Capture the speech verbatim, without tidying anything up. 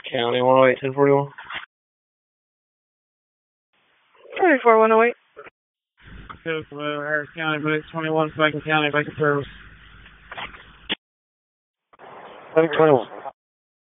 County, one oh eight, ten forty-one. thirty-four, one oh eight. Two, Harris County, but it's twenty-one, Franklin County, Bacon Service. Bacon twenty-one.